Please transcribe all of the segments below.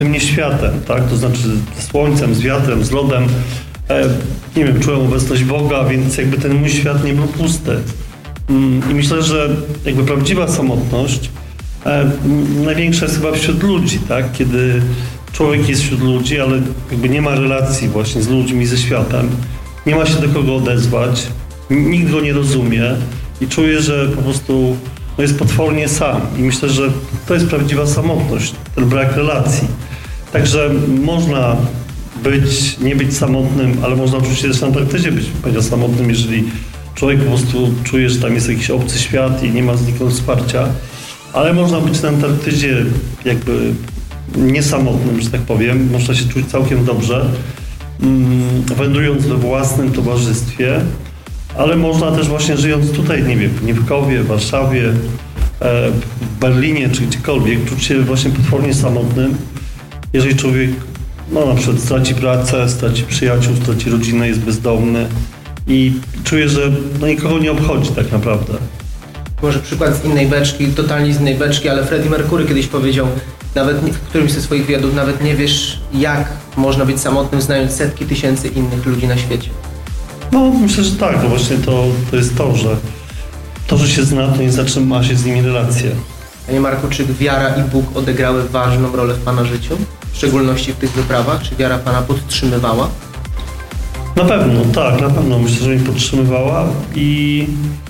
tym nieświatem, tak? To znaczy ze słońcem, z wiatrem, z lodem. Nie wiem, czułem obecność Boga, więc jakby ten mój świat nie był pusty. I myślę, że jakby prawdziwa samotność największa jest chyba wśród ludzi, tak? Kiedy człowiek jest wśród ludzi, ale jakby nie ma relacji właśnie z ludźmi, ze światem. Nie ma się do kogo odezwać, nikt go nie rozumie i czuje, że po prostu jest potwornie sam. I myślę, że to jest prawdziwa samotność, ten brak relacji. Także można nie być samotnym, ale można oczywiście też na Antarktydzie być samotnym, jeżeli człowiek po prostu czuje, że tam jest jakiś obcy świat i nie ma znikąd wsparcia. Ale można być na Antarktydzie jakby niesamotnym, że tak powiem. Można się czuć całkiem dobrze, wędrując we własnym towarzystwie, ale można też właśnie żyjąc tutaj, nie wiem, w Gniewkowie, w Warszawie, w Berlinie czy gdziekolwiek, czuć się właśnie potwornie samotnym, jeżeli człowiek na przykład straci pracę, straci przyjaciół, straci rodzinę, jest bezdomny i czuje, że nikogo nie obchodzi tak naprawdę. Może przykład z innej beczki, totalnie z innej beczki, ale Freddie Mercury kiedyś powiedział, nawet w którymś ze swoich wywiadów, nawet nie wiesz, jak można być samotnym, znając setki tysięcy innych ludzi na świecie. Myślę, że tak. Właśnie to jest to, że się zna, to nie znaczy, że ma się z nimi relacje. Panie Marku, czy wiara i Bóg odegrały ważną rolę w Pana życiu? W szczególności w tych wyprawach? Czy wiara Pana podtrzymywała? Na pewno, tak. Na pewno. Myślę, że mnie podtrzymywała i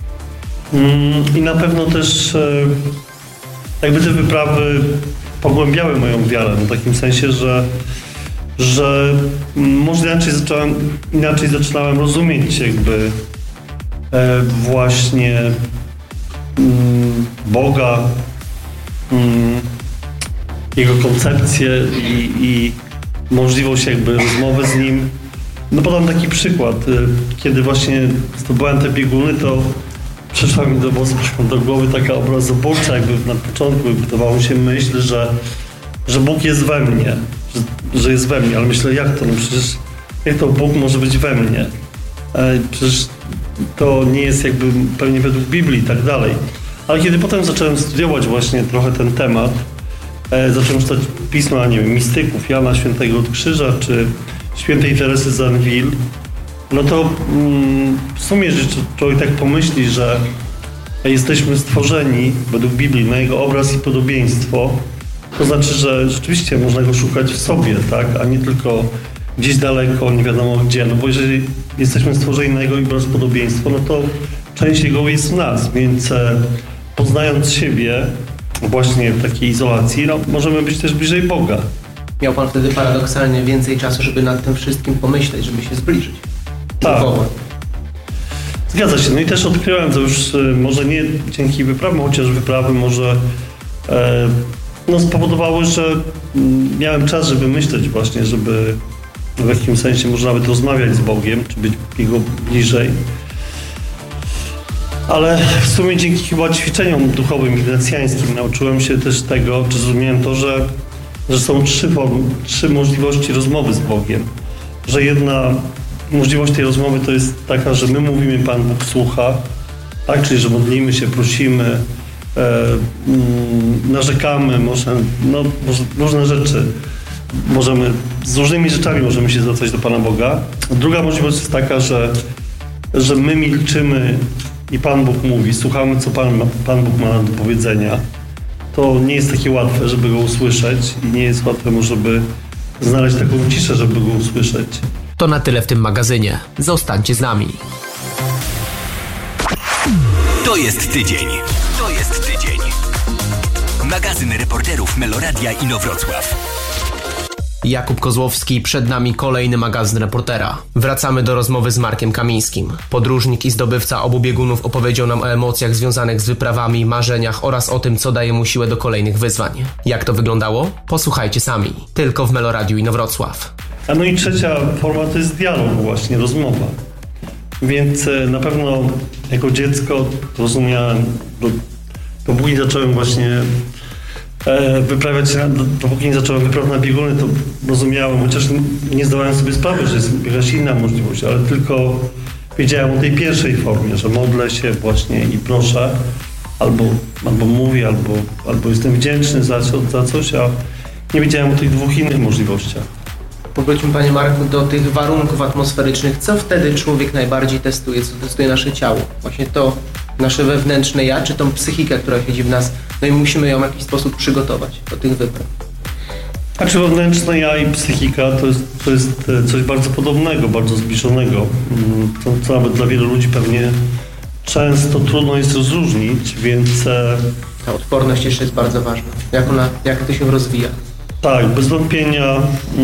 na pewno też jakby te wyprawy pogłębiały moją wiarę. W takim sensie, że może inaczej zaczynałem rozumieć jakby właśnie Boga, Jego koncepcję i możliwość jakby rozmowy z Nim. Podam taki przykład. Kiedy właśnie zdobyłem te bieguny, to przyszła mi do głowy taka obrazoburcza, jakby na początku wydawało mi się myśl, że Bóg jest we mnie, że jest we mnie, ale myślę, jak to? Przecież jak to Bóg może być we mnie? Przecież to nie jest jakby pewnie według Biblii i tak dalej. Ale kiedy potem zacząłem studiować właśnie trochę ten temat, zacząłem czytać pisma, nie wiem, mistyków, Jana Świętego od Krzyża, czy świętej Teresy z Anvil, to w sumie, że człowiek tak pomyśli, że jesteśmy stworzeni według Biblii na Jego obraz i podobieństwo, to znaczy, że rzeczywiście można Go szukać w sobie, tak, a nie tylko gdzieś daleko, nie wiadomo gdzie, bo jeżeli jesteśmy stworzeni na Jego obraz i podobieństwo, to część Jego jest w nas, więc poznając siebie właśnie w takiej izolacji, możemy być też bliżej Boga. Miał Pan wtedy paradoksalnie więcej czasu, żeby nad tym wszystkim pomyśleć, żeby się zbliżyć. Tak. Zgadza się. I też odkryłem, to już może nie dzięki wyprawom, chociaż wyprawy może spowodowały, że miałem czas, żeby myśleć właśnie, żeby w jakimś sensie może nawet rozmawiać z Bogiem, czy być Jego bliżej. Ale w sumie dzięki chyba ćwiczeniom duchowym ignacjańskim nauczyłem się też tego, czy zrozumiałem to, że są trzy możliwości rozmowy z Bogiem. Że jedna możliwość tej rozmowy to jest taka, że my mówimy, Pan Bóg słucha, tak? Czyli że modlimy się, prosimy, narzekamy, może różne rzeczy. Z różnymi rzeczami możemy się zwracać do Pana Boga. Druga możliwość jest taka, że my milczymy i Pan Bóg mówi, słuchamy, co Pan Bóg ma nam do powiedzenia. To nie jest takie łatwe, żeby Go usłyszeć i nie jest łatwe, żeby znaleźć taką ciszę, żeby Go usłyszeć. To na tyle w tym magazynie. Zostańcie z nami. To jest tydzień. Magazyn reporterów Meloradia Inowrocław. Jakub Kozłowski, przed nami kolejny magazyn reportera. Wracamy do rozmowy z Markiem Kamińskim. Podróżnik i zdobywca obu biegunów opowiedział nam o emocjach związanych z wyprawami, marzeniach oraz o tym, co daje mu siłę do kolejnych wyzwań. Jak to wyglądało? Posłuchajcie sami. Tylko w Meloradiu Inowrocław. I trzecia forma to jest dialog właśnie, rozmowa. Więc na pewno jako dziecko rozumiałem, dopóki zacząłem właśnie dopóki nie zacząłem wypraw na bieguny, to rozumiałem, chociaż nie zdawałem sobie sprawy, że jest jakaś inna możliwość, ale tylko wiedziałem o tej pierwszej formie, że modlę się właśnie i proszę, albo mówię, albo jestem wdzięczny za coś, a nie wiedziałem o tych dwóch innych możliwościach. Powróćmy, panie Marku, do tych warunków atmosferycznych. Co wtedy człowiek najbardziej testuje? Co testuje nasze ciało? Właśnie to nasze wewnętrzne ja, czy tą psychikę, która siedzi w nas, no i musimy ją w jakiś sposób przygotować do tych wypraw. Znaczy wewnętrzne ja i psychika to jest coś bardzo podobnego, bardzo zbliżonego, co nawet dla wielu ludzi pewnie często trudno jest rozróżnić, więc Ta odporność jeszcze jest bardzo ważna. Jak to się rozwija? tak, bez wątpienia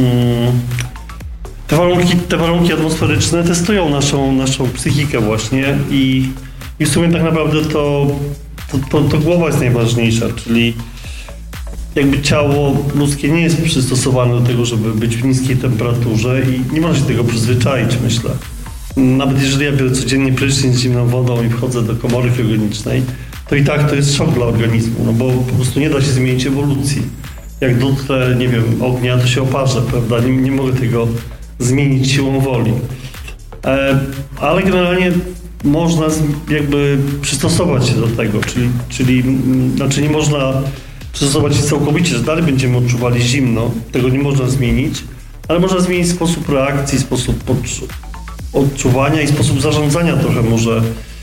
te warunki atmosferyczne testują naszą psychikę właśnie i w sumie tak naprawdę to głowa jest najważniejsza, czyli jakby ciało ludzkie nie jest przystosowane do tego, żeby być w niskiej temperaturze i nie może się tego przyzwyczaić, myślę. Nawet jeżeli ja biorę codziennie prysznic z zimną wodą i wchodzę do komory kryogenicznej, to i tak to jest szok dla organizmu, no bo po prostu nie da się zmienić ewolucji. Jak dotknę, nie wiem, ognia, to się oparzę, prawda? Nie mogę tego zmienić siłą woli. Ale generalnie można jakby przystosować się do tego, czyli znaczy nie można przystosować się całkowicie, że dalej będziemy odczuwali zimno, tego nie można zmienić, ale można zmienić sposób reakcji, sposób odczuwania i sposób zarządzania trochę może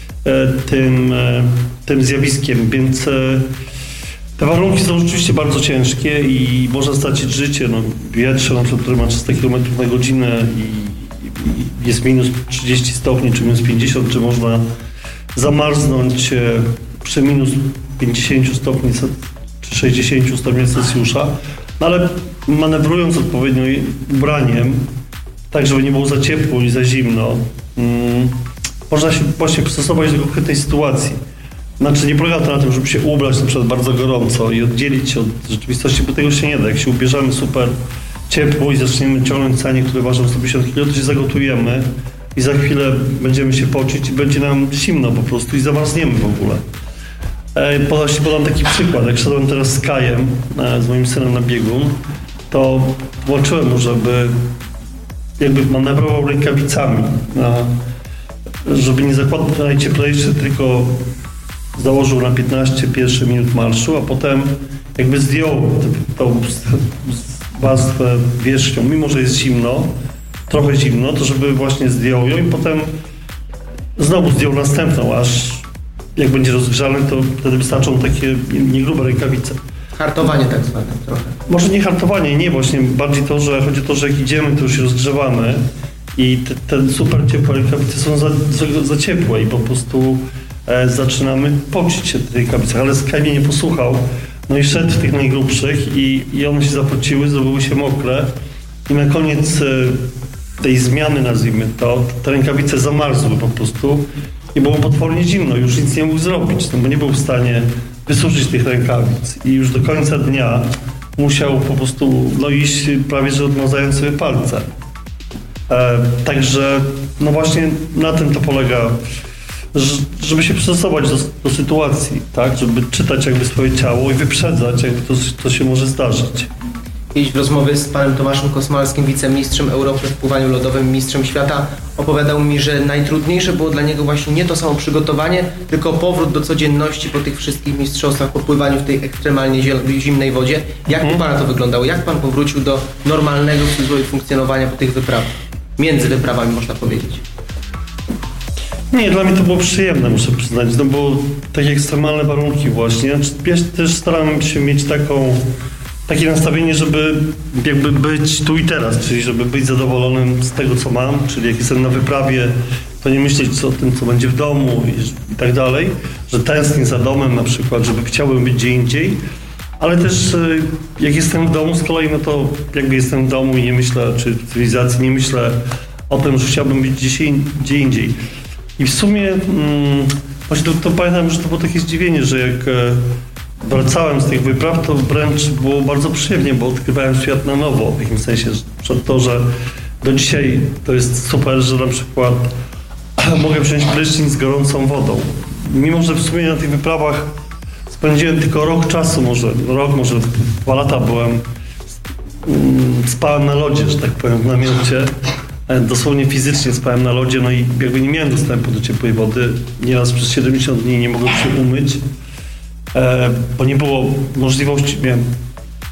tym zjawiskiem, więc te warunki są rzeczywiście bardzo ciężkie i można stracić życie. No, wietrze, na przykład, które ma 300 km na godzinę i jest minus 30 stopni, czy minus 50, czy można zamarznąć przy minus 50 stopni, czy 60 stopni Celsjusza, no, ale manewrując odpowiednio ubraniem, tak żeby nie było za ciepło i za zimno, można się właśnie przystosować do konkretnej sytuacji. Znaczy nie polega to na tym, żeby się ubrać na przykład bardzo gorąco i oddzielić się od rzeczywistości, bo tego się nie da. Jak się ubierzemy super ciepło i zaczniemy ciągnąć sanie, które ważą 150 kg, to się zagotujemy i za chwilę będziemy się pocić i będzie nam zimno po prostu i zamarzniemy w ogóle. Podam taki przykład. Jak szedłem teraz z Kajem, z moim synem na biegun, to włączyłem mu, żeby jakby manewrował rękawicami, żeby nie zakładał najcieplejszy, tylko założył na 15 pierwszych minut marszu, a potem jakby zdjął tą warstwę wierzchnią, mimo że jest zimno, trochę zimno, to żeby właśnie zdjął ją i potem znowu zdjął następną, aż jak będzie rozgrzany, to wtedy wystarczą takie niegrube rękawice. Hartowanie tak zwane trochę. Może nie hartowanie, nie, właśnie bardziej to, że chodzi o to, że jak idziemy, to już się rozgrzewamy i te super ciepłe rękawice są za ciepłe i po prostu zaczynamy pocić się w tych rękawicach, ale Sky mnie nie posłuchał, no i szedł w tych najgrubszych i one się zapociły, zrobiły się mokre i na koniec tej zmiany, nazwijmy to, te rękawice zamarzły po prostu i było potwornie zimno, już nic nie mógł zrobić, no bo nie był w stanie wysuszyć tych rękawic i już do końca dnia musiał po prostu iść prawie że odmazając sobie palce. Także no właśnie na tym to polega, żeby się przystosować do sytuacji, tak, żeby czytać jakby swoje ciało i wyprzedzać, jakby to się może zdarzyć. Kiedyś w rozmowie z panem Tomaszem Kosmalskim, wicemistrzem Europy w pływaniu lodowym, mistrzem świata, opowiadał mi, że najtrudniejsze było dla niego właśnie nie to samo przygotowanie, tylko powrót do codzienności po tych wszystkich mistrzostwach, po pływaniu w tej ekstremalnie zimnej wodzie. Jak u pana to wyglądało? Jak pan powrócił do normalnego funkcjonowania po tych wyprawach? Między wyprawami, można powiedzieć. Nie, dla mnie to było przyjemne, muszę przyznać, no bo takie ekstremalne warunki właśnie. Ja też staram się mieć takie nastawienie, żeby jakby być tu i teraz, czyli żeby być zadowolonym z tego, co mam, czyli jak jestem na wyprawie, to nie myśleć o tym, co będzie w domu i tak dalej, że tęsknię za domem na przykład, żeby chciałbym być gdzie indziej, ale też jak jestem w domu z kolei, no to jakby jestem w domu i nie myślę, czy w cywilizacji, nie myślę o tym, że chciałbym być gdzie indziej. I w sumie właśnie to pamiętam, że to było takie zdziwienie, że jak wracałem z tych wypraw, to wręcz było bardzo przyjemnie, bo odkrywałem świat na nowo, w takim sensie, że to, że do dzisiaj to jest super, że na przykład mogę wziąć prysznic z gorącą wodą. Mimo że w sumie na tych wyprawach spędziłem tylko rok czasu, może 2 lata spałem na lodzie, że tak powiem, w namiocie. Dosłownie fizycznie spałem na lodzie, no i jakby nie miałem dostępu do ciepłej wody. Nieraz przez 70 dni nie mogłem się umyć, bo nie było możliwości. Miałem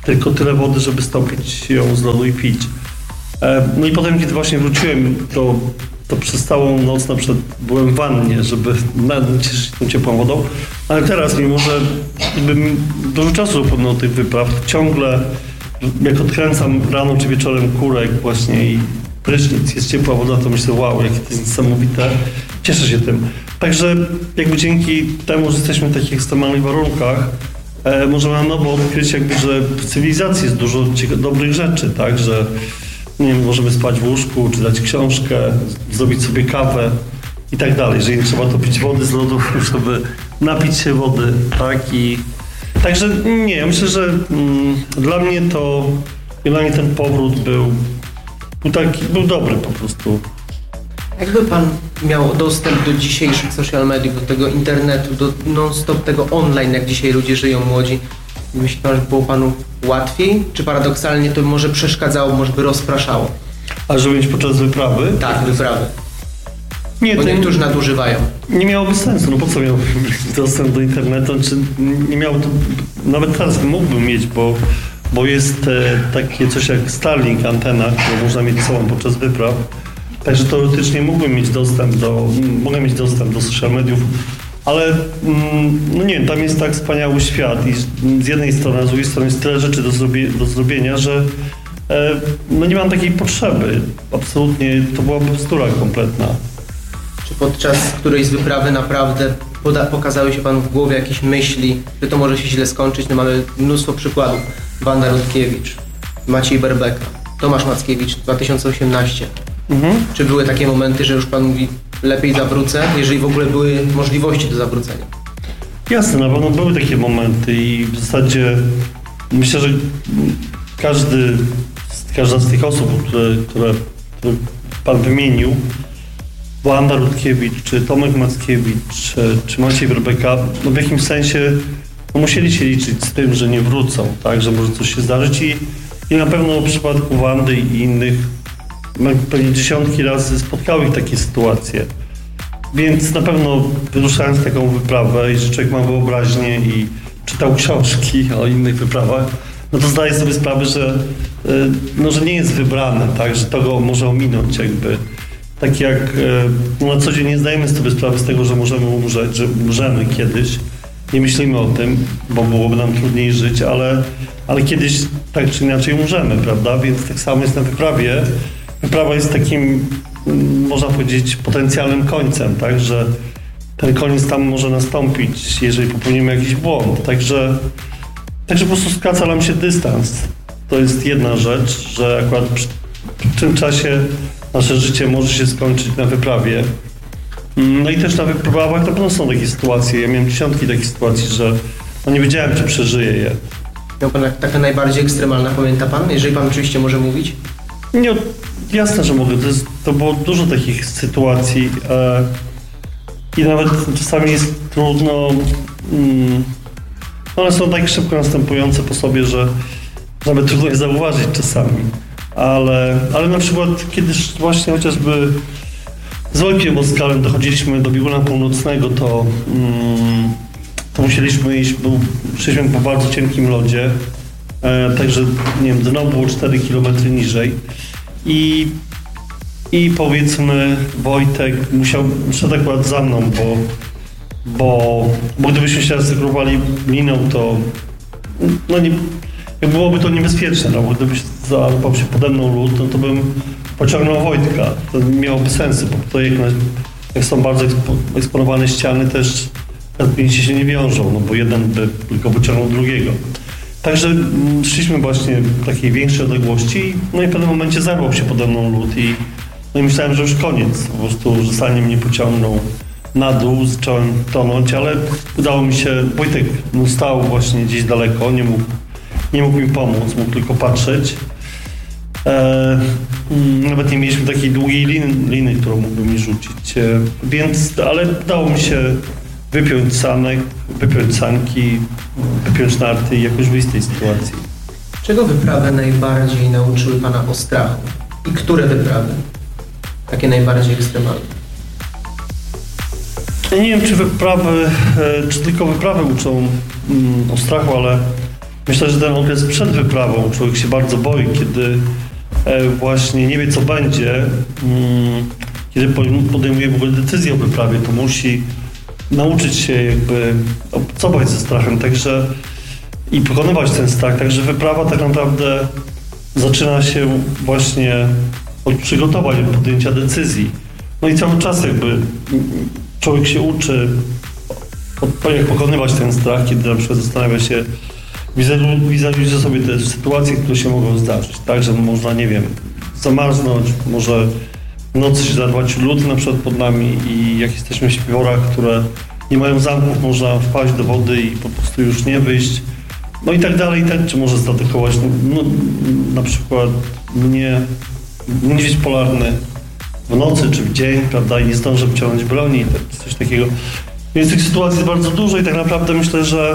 tylko tyle wody, żeby stopić ją z lodu i pić. No i potem, kiedy właśnie wróciłem, to przez całą noc na przykład byłem w wannie, żeby cieszyć się tą ciepłą wodą, ale teraz, mimo że dużo czasu upłynęło tych wypraw, ciągle jak odkręcam rano czy wieczorem kurek właśnie i prysznic, jest ciepła woda, to myślę, wow, jakie to jest niesamowite, cieszę się tym. Także jakby dzięki temu, że jesteśmy w takich ekstremalnych warunkach, możemy na nowo odkryć jakby, że w cywilizacji jest dużo dobrych rzeczy, tak, że nie wiem, możemy spać w łóżku, czytać książkę, zrobić sobie kawę i tak dalej, że nie trzeba topić wody z lodów, żeby napić się wody, tak, i także nie, ja myślę, że dla mnie ten powrót był dobry po prostu. Jakby pan miał dostęp do dzisiejszych social mediów, do tego internetu, do non-stop tego online, jak dzisiaj ludzie żyją młodzi, myśli pan, że było panu łatwiej? Czy paradoksalnie to może przeszkadzało, może by rozpraszało? A żeby mieć podczas wyprawy? Tak, wyprawy. Nie, bo niektórzy nadużywają. Nie miałoby sensu, no po co miałbym dostęp do internetu, czy nie miało to, nawet teraz mógłbym mieć, bo jest takie coś jak Starlink, antena, którą można mieć sobą podczas wypraw. Także teoretycznie mogę mieć dostęp do social mediów, ale no nie wiem, tam jest tak wspaniały świat i z jednej strony, a z drugiej strony jest tyle rzeczy do zrobienia, że no nie mam takiej potrzeby. Absolutnie to była bzdura kompletna. Czy podczas którejś z wyprawy naprawdę pokazały się panu w głowie jakieś myśli, że to może się źle skończyć? No mamy mnóstwo przykładów. Wanda Rutkiewicz, Maciej Berbeka, Tomasz Mackiewicz, 2018. Czy były takie momenty, że już pan mówi, lepiej zawrócę, jeżeli w ogóle były możliwości do zawrócenia? Jasne, na pewno były takie momenty i w zasadzie myślę, że każda z tych osób, które pan wymienił, Wanda Rutkiewicz, czy Tomek Mackiewicz, czy Maciej Berbeka, no w jakimś sensie musieli się liczyć z tym, że nie wrócą, tak, że może coś się zdarzyć i na pewno w przypadku Wandy i innych pewnie dziesiątki razy spotkały ich takie sytuacje. Więc na pewno wyruszając taką wyprawę, jeżeli człowiek ma wyobraźnię i czytał książki o innych wyprawach, no to zdaje sobie sprawę, że nie jest wybrane, tak, że to go może ominąć jakby. Tak jak na co dzień nie zdajemy sobie sprawy z tego, że możemy umrzeć, że umrzemy kiedyś. Nie myślimy o tym, bo byłoby nam trudniej żyć, ale kiedyś tak czy inaczej umrzemy, prawda? Więc tak samo jest na wyprawie. Wyprawa jest takim, można powiedzieć, potencjalnym końcem, tak? Że ten koniec tam może nastąpić, jeżeli popełnimy jakiś błąd. Także po prostu skraca nam się dystans. To jest jedna rzecz, że akurat w tym czasie nasze życie może się skończyć na wyprawie. No i też na wyprawach na pewno są takie sytuacje. Ja miałem dziesiątki takich sytuacji, że nie wiedziałem, czy przeżyję je. Miał pan taka najbardziej ekstremalna, pamięta pan? Jeżeli pan oczywiście może mówić. Nie, jasne, że mogę. To było dużo takich sytuacji i nawet czasami jest trudno. One są tak szybko następujące po sobie, że nawet trudno je zauważyć czasami. Ale na przykład kiedyś właśnie chociażby z Wojtkiem Oskarem dochodziliśmy do bieguna północnego, to musieliśmy iść, szliśmy po bardzo cienkim lodzie, także nie wiem, dno było 4 km niżej i powiedzmy Wojtek szedł akurat za mną, bo gdybyśmy się zasekurowali liną, to no nie, jak byłoby to niebezpieczne, no bo gdybyś załapał się pode mną lód, to bym pociągnął Wojtka. To nie miałoby sensu, bo tutaj jak są bardzo eksponowane ściany, też pięści się nie wiążą, no bo jeden by tylko pociągnął drugiego. Także szliśmy właśnie w takiej większej odległości, no i w pewnym momencie zerwał się pode mną lód i myślałem, że już koniec. Po prostu, że zanim mnie pociągnął na dół, zacząłem tonąć, ale udało mi się, Wojtek stał właśnie gdzieś daleko, nie mógł mi pomóc, mógł tylko patrzeć. Nawet nie mieliśmy takiej długiej liny, którą mógłby mi rzucić, ale udało mi się wypiąć sanek, wypiąć sanki, wypiąć narty i jakoś wyjść z tej sytuacji. Czego wyprawy najbardziej nauczyły pana o strachu? I które wyprawy? Takie najbardziej ekstremalne? Ja nie wiem, czy tylko wyprawy uczą o strachu, myślę, że ten okres przed wyprawą człowiek się bardzo boi, kiedy właśnie nie wie, co będzie, kiedy podejmuje w ogóle decyzję o wyprawie, to musi nauczyć się jakby obcować ze strachem, także i pokonywać ten strach, także wyprawa tak naprawdę zaczyna się właśnie od przygotowań, od podjęcia decyzji. No i cały czas jakby człowiek się uczy, jak pokonywać ten strach, kiedy na przykład zastanawia się, wizualizuje sobie te sytuacje, które się mogą zdarzyć, tak, że można, nie wiem, zamarznąć, może w nocy się zarwać lód na przykład pod nami i jak jesteśmy w śpiworach, które nie mają zamków, można wpaść do wody i po prostu już nie wyjść. No i tak dalej, tak, czy może zaatakować, no, na przykład mnie niedźwiedź polarny w nocy czy w dzień, prawda, i nie zdążę wyciągnąć broni, coś takiego. Więc tych sytuacji jest bardzo dużo i tak naprawdę myślę, że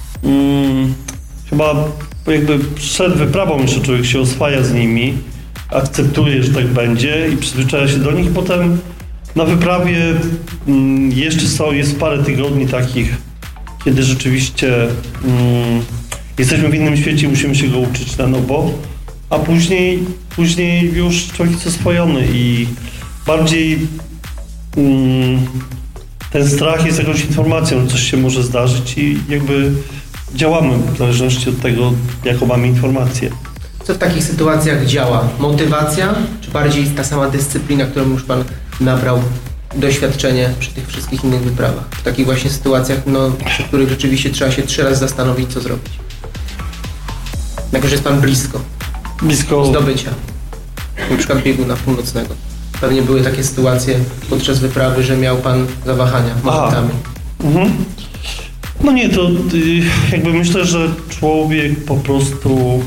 chyba jakby przed wyprawą jeszcze człowiek się oswaja z nimi, akceptuje, że tak będzie i przyzwyczaja się do nich. Potem na wyprawie jeszcze jest parę tygodni takich, kiedy rzeczywiście jesteśmy w innym świecie i musimy się go uczyć na nowo, a później już człowiek jest oswojony i bardziej ten strach jest jakąś informacją, że coś się może zdarzyć i jakby działamy w zależności od tego, jaką mamy informację. Co w takich sytuacjach działa? Motywacja, czy bardziej ta sama dyscyplina, którą już Pan nabrał doświadczenie przy tych wszystkich innych wyprawach? W takich właśnie sytuacjach, przy których rzeczywiście trzeba się 3 razy zastanowić, co zrobić. Jako, że jest Pan blisko zdobycia, na przykład bieguna północnego. Pewnie były takie sytuacje podczas wyprawy, że miał Pan zawahania momentami. No nie, to jakby myślę, że człowiek po prostu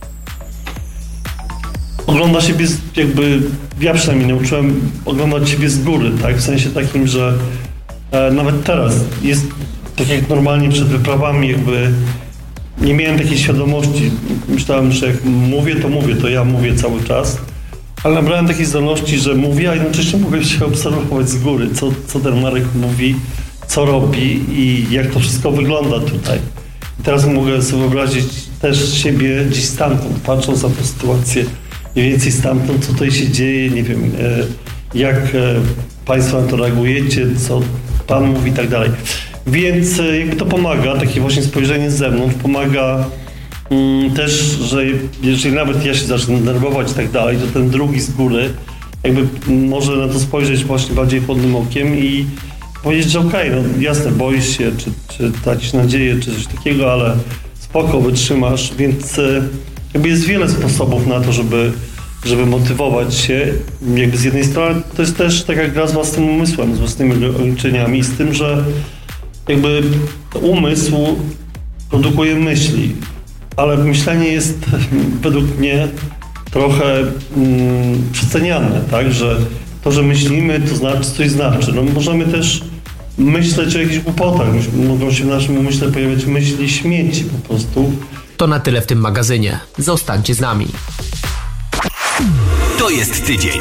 ogląda siebie jakby, ja przynajmniej nauczyłem oglądać siebie z góry, tak? W sensie takim, że nawet teraz jest tak jak normalnie przed wyprawami jakby nie miałem takiej świadomości. Myślałem, że jak mówię, to ja mówię cały czas, ale nabrałem takiej zdolności, że mówię, a jednocześnie mogę się obserwować z góry, co ten Marek mówi, co robi i jak to wszystko wygląda tutaj. I teraz mogę sobie wyobrazić też siebie gdzieś stamtąd, patrząc na tę sytuację, mniej więcej stamtąd, co tutaj się dzieje, nie wiem, jak Państwo na to reagujecie, co Pan mówi i tak dalej. Więc jakby to pomaga, takie właśnie spojrzenie z zewnątrz, pomaga też, że jeżeli nawet ja się zacznę denerwować i tak dalej, to ten drugi z góry jakby może na to spojrzeć właśnie bardziej chłodnym okiem i powiedzieć, że okej, no jasne, boisz się, czy dać nadzieję, czy coś takiego, ale spoko, wytrzymasz, więc jakby jest wiele sposobów na to, żeby motywować się. Jakby z jednej strony to jest też taka gra z własnym umysłem, z własnymi ograniczeniami, z tym, że jakby umysł produkuje myśli, ale myślenie jest według mnie trochę przeceniane, tak, że to, że myślimy, to znaczy, coś znaczy. No możemy też myśleć o jakichś głupotach, mogą się w naszym umyśle pojawiać myśli śmieci po prostu. To na tyle w tym magazynie. Zostańcie z nami. To jest tydzień.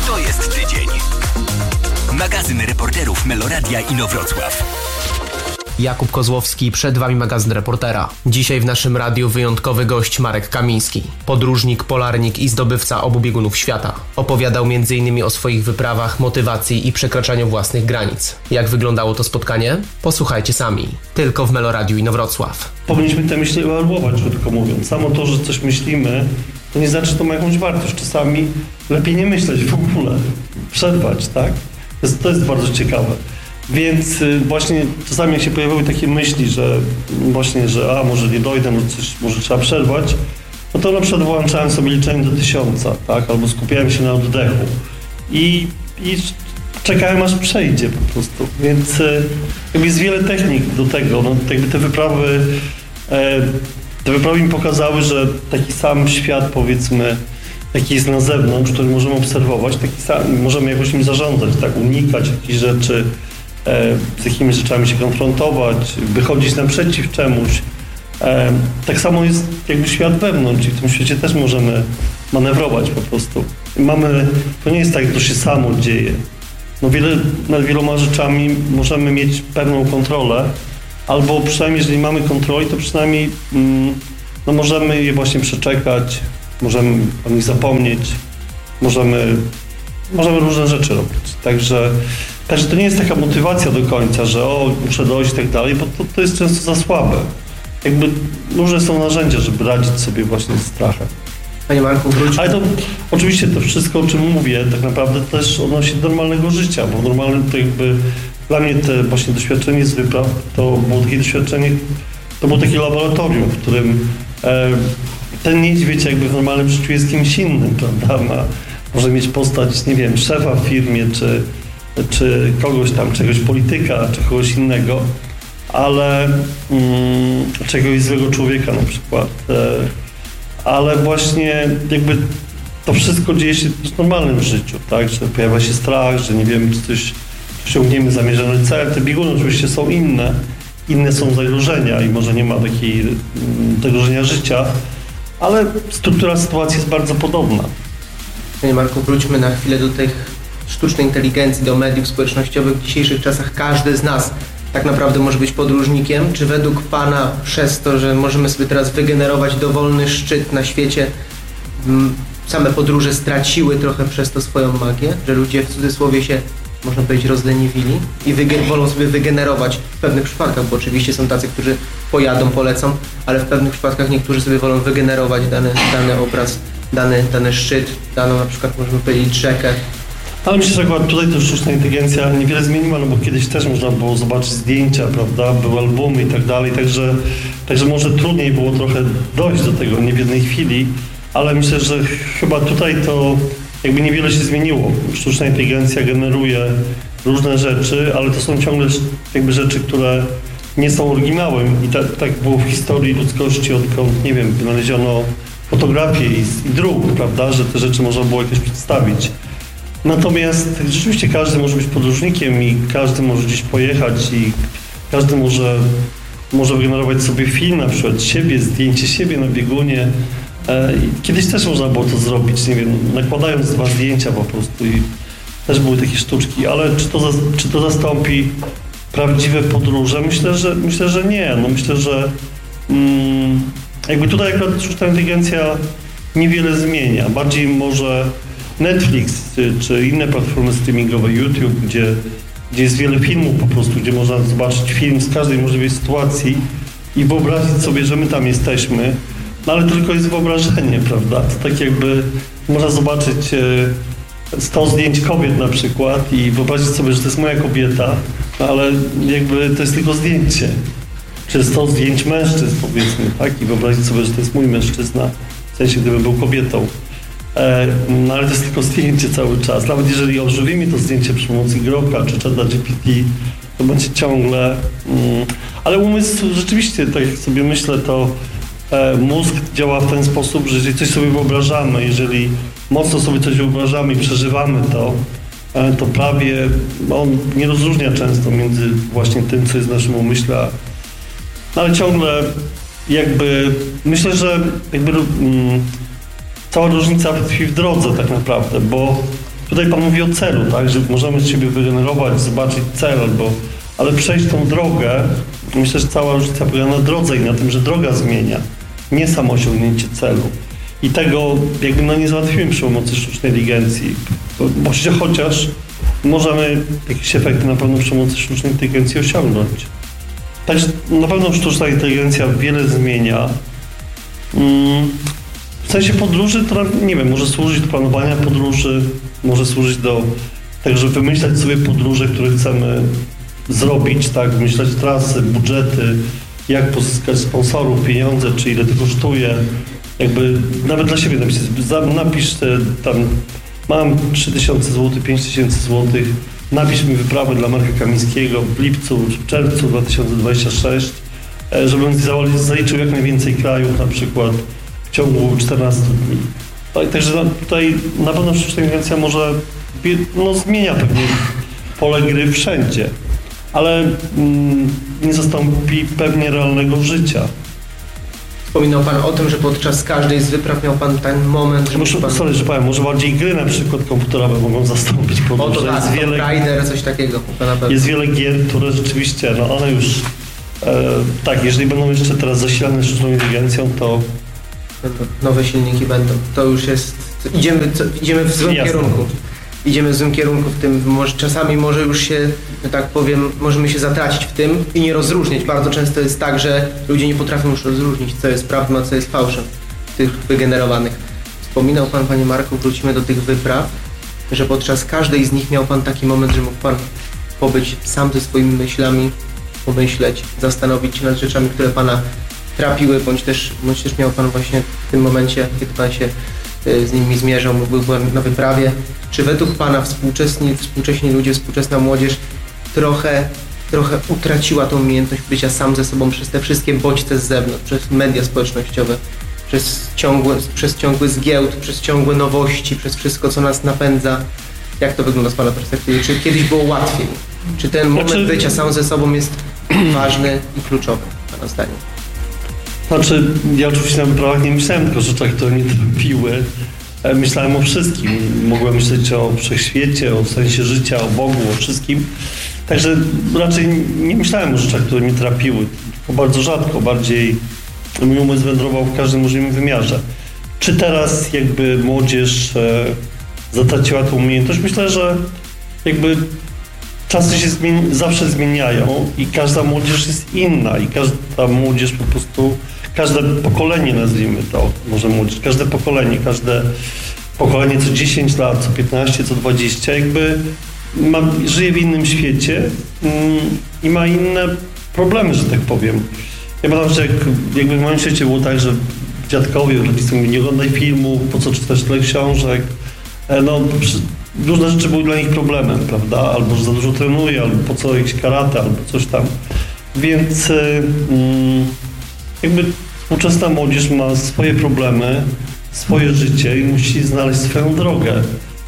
Magazyn reporterów Meloradia Inowrocław. Jakub Kozłowski, przed Wami magazyn reportera. Dzisiaj w naszym radiu wyjątkowy gość Marek Kamiński. Podróżnik, polarnik i zdobywca obu biegunów świata. Opowiadał m.in. o swoich wyprawach, motywacji i przekraczaniu własnych granic. Jak wyglądało to spotkanie? Posłuchajcie sami. Tylko w Meloradiu Inowrocław. Powinniśmy te myśli ewaluować, krótko mówiąc. Samo to, że coś myślimy, to nie znaczy, że to ma jakąś wartość. Czasami lepiej nie myśleć w ogóle. Przerwać, tak? To jest bardzo ciekawe. Więc właśnie czasami jak się pojawiły takie myśli, że właśnie, że może nie dojdę, może trzeba przerwać, no to na przykład włączałem sobie liczenie do 1000, tak? Albo skupiałem się na oddechu i czekałem, aż przejdzie po prostu. Więc jakby jest wiele technik do tego. No, jakby te wyprawy mi pokazały, że taki sam świat, powiedzmy, jaki jest na zewnątrz, który możemy obserwować, taki sam, możemy jakoś nim zarządzać, tak? Unikać jakichś rzeczy, z jakimiś rzeczami się konfrontować, wychodzić naprzeciw czemuś. Tak samo jest jakby świat wewnątrz i w tym świecie też możemy manewrować po prostu. To nie jest tak, że to się samo dzieje. No nad wieloma rzeczami możemy mieć pewną kontrolę, albo przynajmniej jeżeli mamy kontrolę, to przynajmniej no możemy je właśnie przeczekać, możemy o nich zapomnieć, możemy różne rzeczy robić. Także to nie jest taka motywacja do końca, że muszę dojść i tak dalej, bo to jest często za słabe. Jakby różne są narzędzia, żeby radzić sobie właśnie z strachem. Panie Marku, wróćmy. Ale to oczywiście to wszystko, o czym mówię, tak naprawdę też odnosi do normalnego życia, bo normalne to jakby dla mnie te właśnie doświadczenie z wypraw to było takie doświadczenie, to było takie laboratorium, w którym ten niedźwiedź jakby w normalnym życiu jest kimś innym, prawda? Może mieć postać, nie wiem, szefa w firmie, czy kogoś tam, czegoś polityka, czy kogoś innego, ale czegoś złego człowieka na przykład. Ale właśnie jakby to wszystko dzieje się w normalnym życiu, tak? Że pojawia się strach, że nie wiemy, czy coś osiągniemy zamierzony cel. Te bieguny oczywiście są inne są zagrożenia i może nie ma takiej zagrożenia życia, ale struktura sytuacji jest bardzo podobna. Panie Marku, wróćmy na chwilę do tych sztucznej inteligencji, do mediów społecznościowych. W dzisiejszych czasach każdy z nas tak naprawdę może być podróżnikiem. Czy według Pana przez to, że możemy sobie teraz wygenerować dowolny szczyt na świecie, same podróże straciły trochę przez to swoją magię? Że ludzie w cudzysłowie się, można powiedzieć, rozleniwili i wolą sobie wygenerować w pewnych przypadkach, bo oczywiście są tacy, którzy pojadą, polecą, ale w pewnych przypadkach niektórzy sobie wolą wygenerować dany obraz, dany szczyt, daną na przykład, możemy powiedzieć, rzekę. Ale myślę, że akurat tutaj też sztuczna inteligencja niewiele zmieniła, no bo kiedyś też można było zobaczyć zdjęcia, prawda, były albumy i tak dalej, także może trudniej było trochę dojść do tego nie w jednej chwili, ale myślę, że chyba tutaj to jakby niewiele się zmieniło. Sztuczna inteligencja generuje różne rzeczy, ale to są ciągle jakby rzeczy, które nie są oryginałem i tak było w historii ludzkości, odkąd, nie wiem, wynaleziono fotografię i druk, prawda, że te rzeczy można było jakoś przedstawić. Natomiast rzeczywiście każdy może być podróżnikiem i każdy może gdzieś pojechać i każdy może wygenerować sobie film, na przykład zdjęcie siebie na biegunie. Kiedyś też można było to zrobić, nie wiem, nakładając 2 zdjęcia po prostu i też były takie sztuczki, ale czy to zastąpi prawdziwe podróże? Myślę, że nie. No myślę, że jakby tutaj akurat sztuczna inteligencja niewiele zmienia. Bardziej może Netflix czy inne platformy streamingowe, YouTube, gdzie jest wiele filmów po prostu, gdzie można zobaczyć film z każdej możliwej sytuacji i wyobrazić sobie, że my tam jesteśmy, no ale to tylko jest wyobrażenie, prawda? To tak jakby można zobaczyć 100 zdjęć kobiet na przykład i wyobrazić sobie, że to jest moja kobieta, no ale jakby to jest tylko zdjęcie. Czy 100 zdjęć mężczyzn, powiedzmy, tak? I wyobrazić sobie, że to jest mój mężczyzna, w sensie gdybym był kobietą. No ale to jest tylko zdjęcie cały czas. Nawet jeżeli ożywimy to zdjęcie przy pomocy Groka czy ChatGPT, to będzie ciągle... Ale umysł rzeczywiście, tak jak sobie myślę, to mózg działa w ten sposób, że jeżeli coś sobie wyobrażamy, jeżeli mocno sobie coś wyobrażamy i przeżywamy to prawie on nie rozróżnia często między właśnie tym, co jest w naszym umyśle, ale ciągle jakby myślę, że jakby cała różnica tkwi w drodze tak naprawdę, bo tutaj Pan mówi o celu, tak, że możemy z siebie wygenerować, zobaczyć cel, ale przejść tą drogę, myślę, że cała różnica polega na drodze i na tym, że droga zmienia, nie samo osiągnięcie celu. I tego jakby nie załatwimy przy pomocy sztucznej inteligencji, bo chociaż możemy jakieś efekty na pewno przy pomocy sztucznej inteligencji osiągnąć. Także na pewno sztuczna inteligencja wiele zmienia. W sensie podróży to, nie wiem, może służyć do planowania podróży, może służyć do tego, żeby wymyślać sobie podróże, które chcemy zrobić, tak, wymyślać trasy, budżety, jak pozyskać sponsorów, pieniądze, czy ile to kosztuje. Jakby nawet dla siebie napisz tam, mam 3000 zł, 5000 zł, napisz mi wyprawę dla Marka Kamińskiego w lipcu, w czerwcu 2026, żebym zaliczył jak najwięcej krajów, na przykład w ciągu 14 dni. Także tutaj na pewno sztuczna inteligencja może zmienia pewnie pole gry wszędzie, ale nie zastąpi pewnie realnego życia. Wspominał Pan o tym, że podczas każdej z wypraw miał Pan ten moment, że że powiem, może bardziej gry na przykład komputerowe mogą zastąpić podróże. Rider, coś takiego. Jest wiele gier, które rzeczywiście, one już Tak, jeżeli będą jeszcze teraz zasilane sztuczną inteligencją, to Nowe silniki będą. To już jest... Idziemy w złym Jasne. kierunku. Idziemy w złym kierunku w tym, czasami może już się, że tak powiem, możemy się zatracić w tym i nie rozróżnić. Bardzo często jest tak, że ludzie nie potrafią już rozróżnić, co jest prawdą, a co jest fałszem tych wygenerowanych. Wspominał Pan, Panie Marku, wrócimy do tych wypraw, że podczas każdej z nich miał Pan taki moment, że mógł Pan pobyć sam ze swoimi myślami, pomyśleć, zastanowić się nad rzeczami, które Pana trapiły, bądź też miał Pan właśnie w tym momencie, kiedy Pan się z nimi zmierzał, był Pan na wyprawie. Czy według Pana współcześni ludzie, współczesna młodzież trochę utraciła tą umiejętność bycia sam ze sobą przez te wszystkie bodźce z zewnątrz, przez media społecznościowe, przez ciągły zgiełk, przez ciągłe nowości, przez wszystko, co nas napędza? Jak to wygląda z Pana perspektywy? Czy kiedyś było łatwiej? Czy ten moment bycia sam ze sobą jest ważny i kluczowy, Pana zdaniem? Znaczy, ja oczywiście na wyprawach nie myślałem tylko o rzeczach, które mnie trapiły. Myślałem o wszystkim. Mogłem myśleć o wszechświecie, o sensie życia, o Bogu, o wszystkim. Także raczej nie myślałem o rzeczach, które mnie trapiły. Tylko bardzo rzadko, bardziej mój umysł wędrował w każdym możliwym wymiarze. Czy teraz jakby młodzież zatraciła tą umiejętność? Myślę, że jakby czasy się zawsze zmieniają i każda młodzież jest inna i każda młodzież po prostu, każde pokolenie, nazwijmy to, może młodzież, każde pokolenie co 10 lat, co 15, co 20 jakby żyje w innym świecie i ma inne problemy, że tak powiem. Ja pamiętam, że jakby w moim świecie było tak, że dziadkowie, rodzice mówili, nie oglądaj filmów, po co czytać tyle książek. No, różne rzeczy były dla nich problemem, prawda? Albo że za dużo trenuje, albo po co jakieś karate, albo coś tam. Więc jakby współczesna młodzież ma swoje problemy, swoje życie i musi znaleźć swoją drogę.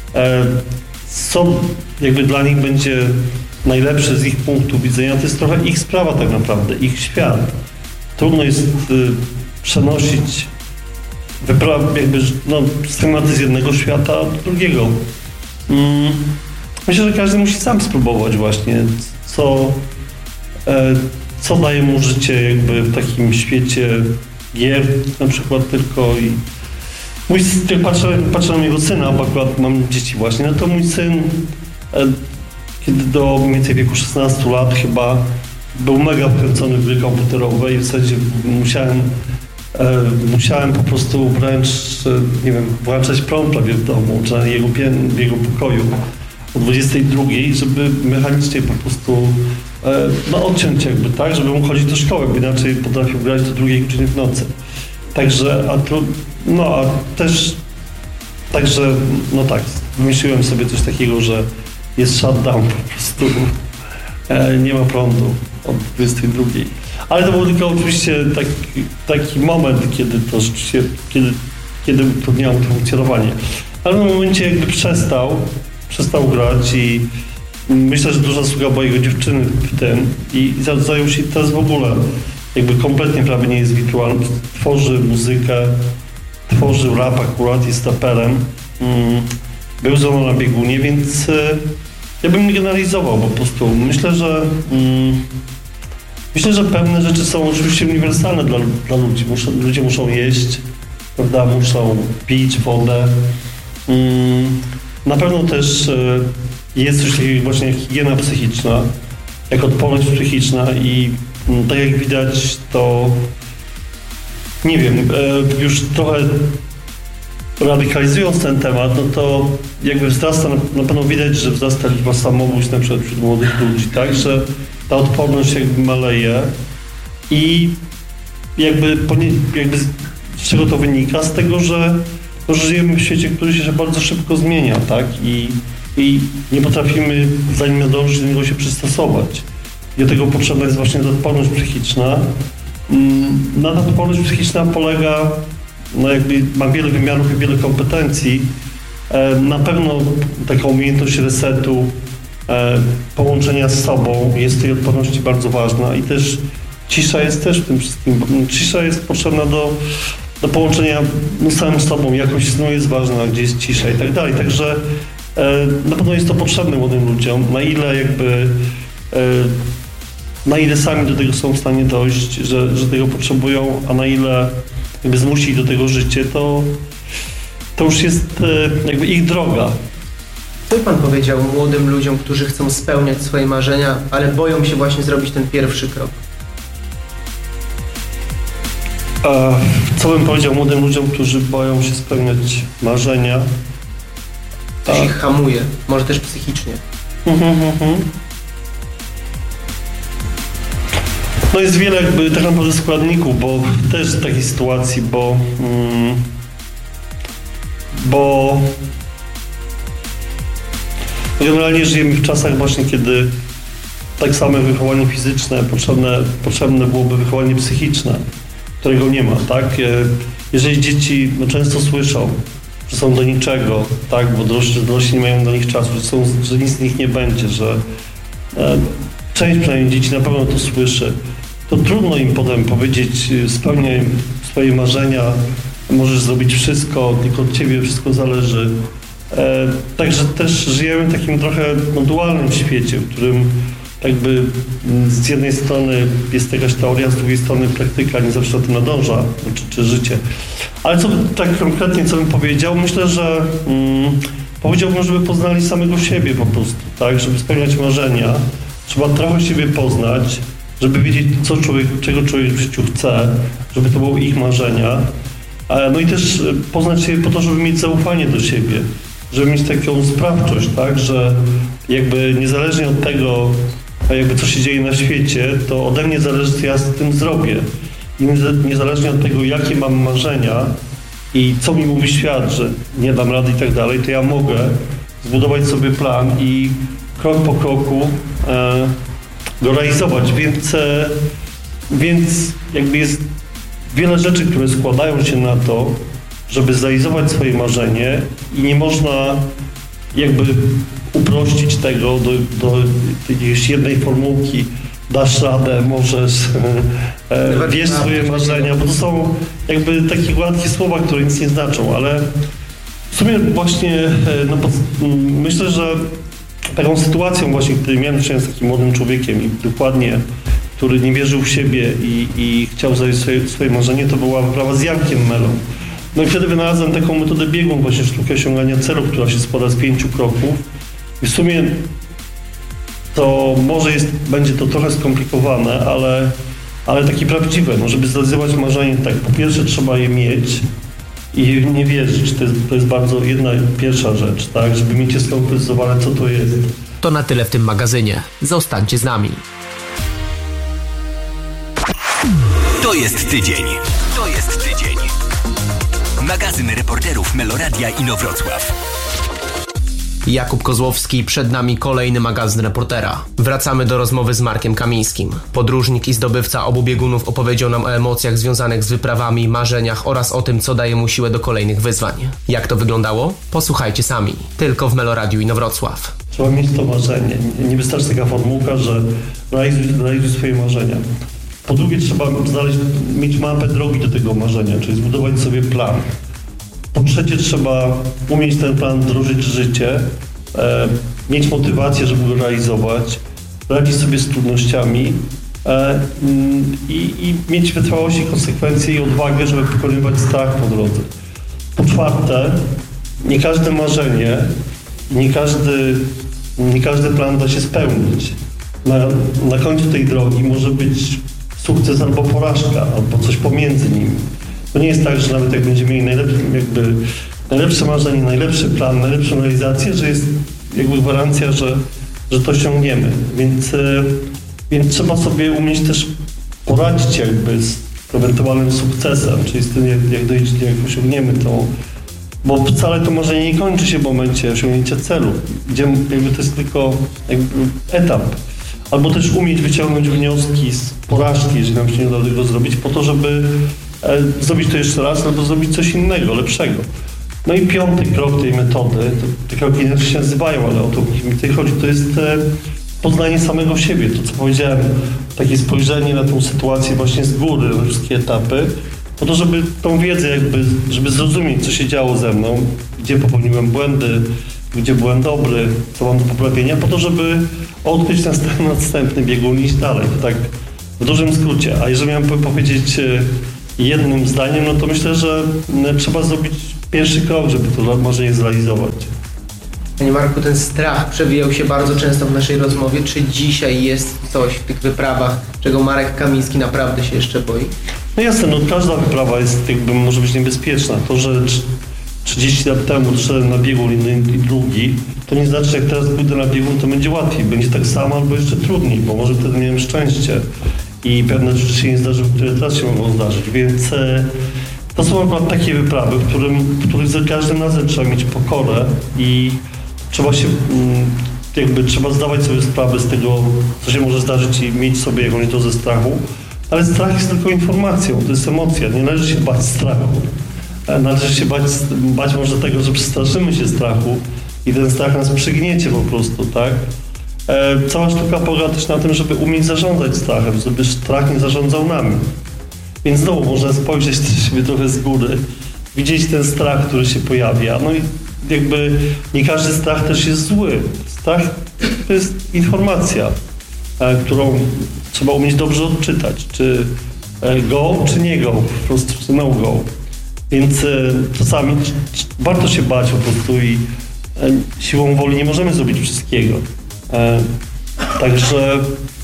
Co jakby dla nich będzie najlepsze z ich punktu widzenia, to jest trochę ich sprawa tak naprawdę, ich świat. Trudno jest przenosić jakby schematy z jednego świata do drugiego. Myślę, że każdy musi sam spróbować właśnie, co daje mu życie jakby w takim świecie gier na przykład tylko i jak patrzę na mojego syna, bo akurat mam dzieci właśnie, no to mój syn kiedy do mniej więcej wieku 16 lat chyba był mega wkręcony w gry komputerowe i w zasadzie musiałem po prostu wręcz, nie wiem, włączać prąd prawie w domu, czy w jego pokoju o 22, żeby mechanicznie po prostu odciąć jakby, tak, żeby mógł chodzić do szkoły, bo inaczej potrafił grać do 2 godziny w nocy. Także, wymyśliłem sobie coś takiego, że jest shutdown po prostu, nie ma prądu od 22. Ale to był tylko oczywiście taki moment, kiedy to rzeczywiście, kiedy utrudniało to funkcjonowanie. Ale w tym momencie jakby przestał grać i myślę, że duża zasługa była jego dziewczyny w tym i zajął się teraz w ogóle jakby kompletnie prawie nie jest wirtualny. Tworzy muzykę, tworzył rap akurat, jest raperem. Był ze mną na biegunie, więc ja bym nie generalizował po prostu. Myślę, że pewne rzeczy są oczywiście uniwersalne dla ludzi. Ludzie muszą jeść, prawda, muszą pić wodę. Na pewno też jest coś takiego właśnie jak higiena psychiczna, jak odporność psychiczna i tak jak widać to, nie wiem, już trochę radykalizując ten temat, no to jakby wzrasta, na pewno widać, że wzrasta liczba samobójstw na przykład wśród młodych ludzi, tak, że ta odporność jakby maleje i jakby z czego to wynika? Z tego, że żyjemy w świecie, który się bardzo szybko zmienia, tak, i nie potrafimy zanim nadążyć do niego się przystosować. I do tego potrzebna jest właśnie ta odporność psychiczna. Ta odporność psychiczna polega, ma wiele wymiarów i wiele kompetencji. Na pewno taka umiejętność resetu, połączenia z sobą jest w tej odporności bardzo ważna i też cisza jest też w tym wszystkim. Cisza jest potrzebna do połączenia z samym sobą, jakość snu jest ważna, gdzie jest cisza i tak dalej. Także na pewno jest to potrzebne młodym ludziom. Na ile jakby na ile sami do tego są w stanie dojść, że tego potrzebują, a na ile jakby zmusić do tego życie, to już jest jakby ich droga. Co by pan powiedział młodym ludziom, którzy chcą spełniać swoje marzenia, ale boją się właśnie zrobić ten pierwszy krok? Co bym powiedział młodym ludziom, którzy boją się spełniać marzenia? Coś ich hamuje, może też psychicznie. No jest wiele jakby tak naprawdę składników, bo też w takiej sytuacji, bo generalnie żyjemy w czasach właśnie, kiedy tak samo wychowanie fizyczne, potrzebne byłoby wychowanie psychiczne, którego nie ma, tak? Jeżeli dzieci często słyszą, że są do niczego, tak? Bo dorośli nie mają dla nich czasu, że nic z nich nie będzie, że część przynajmniej dzieci na pewno to słyszy, to trudno im potem powiedzieć, spełniaj swoje marzenia, możesz zrobić wszystko, tylko od ciebie wszystko zależy. Także też żyjemy w takim trochę dualnym świecie, w którym jakby z jednej strony jest jakaś teoria, z drugiej strony praktyka nie zawsze do tym nadąża, czy życie. Ale tak konkretnie, co bym powiedział? Myślę, że powiedziałbym, żeby poznali samego siebie po prostu, tak? Żeby spełniać marzenia. Trzeba trochę siebie poznać, żeby wiedzieć, czego człowiek w życiu chce, żeby to były ich marzenia. No i też poznać siebie po to, żeby mieć zaufanie do siebie, żeby mieć taką sprawczość, tak? Że jakby niezależnie od tego, jakby co się dzieje na świecie, to ode mnie zależy, co ja z tym zrobię. I niezależnie od tego, jakie mam marzenia i co mi mówi świat, że nie dam rady i tak dalej, to ja mogę zbudować sobie plan i krok po kroku go realizować. Więc jakby jest wiele rzeczy, które składają się na to, żeby zrealizować swoje marzenie i nie można jakby uprościć tego do jakiejś jednej formułki. Dasz radę, możesz, wiesz swoje marzenia, bo to są jakby takie gładkie słowa, które nic nie znaczą, ale w sumie właśnie myślę, że taką sytuacją właśnie, kiedy miałem do czynienia z takim młodym człowiekiem i dokładnie, który nie wierzył w siebie i chciał zrealizować swoje marzenie, to była wyprawa z Jankiem Melą. No i wtedy wynalazłem taką metodę biegun, właśnie sztukę osiągania celu, która się składa z 5 kroków. I w sumie to może będzie to trochę skomplikowane, ale takie prawdziwe. No, żeby zrealizować marzenie, tak, po pierwsze trzeba je mieć i nie wierzyć. To jest bardzo pierwsza rzecz, tak, żeby mieć skonkretyzowane, co to jest. To na tyle w tym magazynie. Zostańcie z nami. To jest tydzień. Magazyn reporterów Meloradia Inowrocław. Jakub Kozłowski, przed nami kolejny magazyn reportera. Wracamy do rozmowy z Markiem Kamińskim. Podróżnik i zdobywca obu biegunów opowiedział nam o emocjach związanych z wyprawami, marzeniach oraz o tym, co daje mu siłę do kolejnych wyzwań. Jak to wyglądało? Posłuchajcie sami. Tylko w Meloradiu Inowrocław. Trzeba mieć to marzenie. Nie wystarczy taka formułka, że realizuj swoje marzenia. Po drugie trzeba mieć mapę drogi do tego marzenia, czyli zbudować sobie plan. Po trzecie trzeba umieć ten plan wdrożyć w życie, mieć motywację, żeby go realizować, radzić sobie z trudnościami i mieć wytrwałość i konsekwencje i odwagę, żeby pokonywać strach po drodze. Po czwarte, nie każde marzenie, nie każdy plan da się spełnić. Na końcu tej drogi może być sukces albo porażka, albo coś pomiędzy nimi. To nie jest tak, że nawet jak będziemy mieli najlepsze marzenie, najlepszy plan, najlepszą realizację, że jest jakby gwarancja, że to osiągniemy. Więc trzeba sobie umieć też poradzić jakby z ewentualnym sukcesem, czyli z tym, jak osiągniemy to. Bo wcale to marzenie nie kończy się w momencie osiągnięcia celu. Jakby to jest tylko jakby etap. Albo też umieć wyciągnąć wnioski z porażki, jeżeli nam się nie uda tego zrobić, po to, żeby zrobić to jeszcze raz, albo zrobić coś innego, lepszego. No i 5. krok tej metody, te kroki inaczej się nazywają, ale o to mi tutaj chodzi, to jest poznanie samego siebie. To, co powiedziałem, takie spojrzenie na tą sytuację właśnie z góry, na wszystkie etapy, po to, żeby tą wiedzę żeby zrozumieć, co się działo ze mną, gdzie popełniłem błędy, gdzie byłem dobry, co mam do poprawienia, po to, żeby odkryć ten następny biegun i iść dalej. To tak w dużym skrócie. A jeżeli miałem powiedzieć jednym zdaniem, no to myślę, że trzeba zrobić pierwszy krok, żeby to marzenie zrealizować. Panie Marku, ten strach przewijał się bardzo często w naszej rozmowie. Czy dzisiaj jest coś w tych wyprawach, czego Marek Kamiński naprawdę się jeszcze boi? No jasne, no każda wyprawa jest jakby może być niebezpieczna. To, że 30 lat temu szedłem na biegun i drugi, to nie znaczy, że jak teraz pójdę na biegun, to będzie łatwiej. Będzie tak samo albo jeszcze trudniej, bo może wtedy miałem szczęście i pewne rzeczy się nie zdarzyły, które teraz się mogą zdarzyć. Więc to są akurat takie wyprawy, w których za każdym razem trzeba mieć pokorę i trzeba się trzeba zdawać sobie sprawę z tego, co się może zdarzyć i mieć sobie jakąś dozę strachu. Ale strach jest tylko informacją, to jest emocja. Nie należy się bać strachu. Należy się bać może tego, że przestraszymy się strachu i ten strach nas przygniecie po prostu, tak? Cała sztuka polega też na tym, żeby umieć zarządzać strachem, żeby strach nie zarządzał nami. Więc znowu można spojrzeć na siebie trochę z góry, widzieć ten strach, który się pojawia. No i jakby nie każdy strach też jest zły. Strach to jest informacja, którą trzeba umieć dobrze odczytać. Czy go, czy nie go, po prostu czy no go. Więc czasami warto się bać po prostu i siłą woli nie możemy zrobić wszystkiego. Także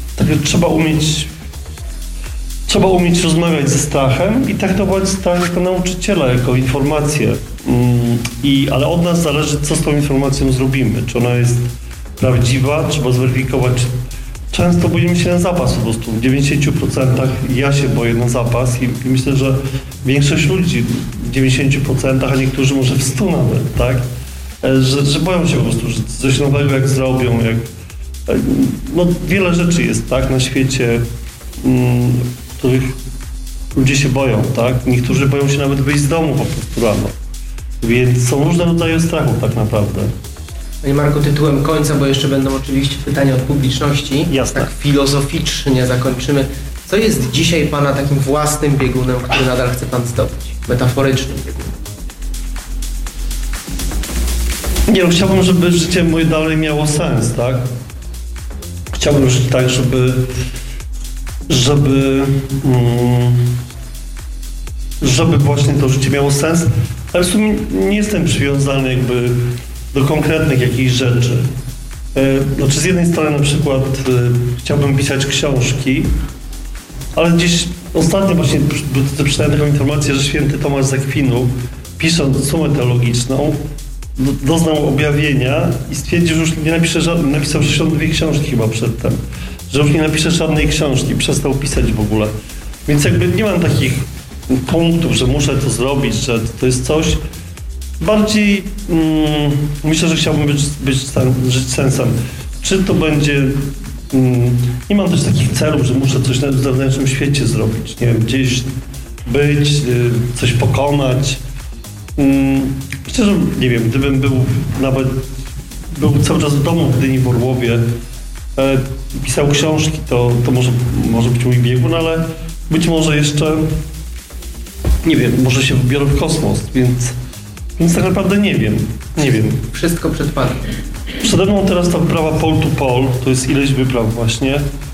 trzeba umieć rozmawiać ze strachem i traktować strach jako nauczyciela, jako informację. Ale od nas zależy, co z tą informacją zrobimy. Czy ona jest prawdziwa, trzeba zweryfikować. Często boimy się na zapas po prostu. W 90% ja się boję na zapas i myślę, że większość ludzi w 90%, a niektórzy może w 100 nawet, tak? Że boją się po prostu, że coś nowego jak zrobią, no wiele rzeczy jest, tak, na świecie, których ludzie się boją, tak? Niektórzy boją się nawet wyjść z domu po prostu rano. Więc są różne rodzaje strachów tak naprawdę. Panie Marku, tytułem końca, bo jeszcze będą oczywiście pytania od publiczności. Jasne. Tak filozoficznie zakończymy. Co jest dzisiaj Pana takim własnym biegunem, który nadal chce Pan zdobyć? Metaforycznym biegunem. Nie, no chciałbym, żeby życie moje dalej miało sens, tak? Chciałbym żyć tak, żeby właśnie to życie miało sens, ale w sumie nie jestem przywiązany jakby do konkretnych jakichś rzeczy. Znaczy z jednej strony na przykład chciałbym pisać książki, ale gdzieś ostatnio właśnie przeczytałem taką informację, że święty Tomasz z Akwinu, pisząc Sumę Teologiczną, doznał objawienia i stwierdził, że już nie napisał 62 książki chyba przedtem, że już nie napisze żadnej książki, przestał pisać w ogóle. Więc jakby nie mam takich punktów, że muszę to zrobić, że to jest coś. Bardziej myślę, że chciałbym żyć sensem. Czy to będzie... nie mam też takich celów, że muszę coś w zewnętrznym świecie zrobić. Nie wiem, gdzieś być, coś pokonać. Myślę, że nie wiem, gdybym był cały czas w domu w Gdyni, w Orłowie, pisał książki, to może być mój biegun, ale być może jeszcze, nie wiem, może się wybiorę w kosmos, więc tak naprawdę nie wiem. Wszystko przed Panem. Przede mną teraz ta wyprawa pole to pole, to jest ileś wypraw właśnie.